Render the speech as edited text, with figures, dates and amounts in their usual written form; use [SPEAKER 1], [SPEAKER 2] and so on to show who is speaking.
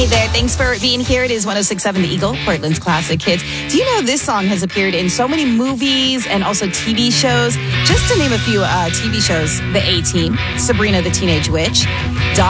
[SPEAKER 1] Hey there, thanks for being here. It is 106.7 The Eagle, Portland's classic hits. Do you know this song has appeared in so many movies and also TV shows? Just to name a few TV shows, The A-Team, Sabrina the Teenage Witch,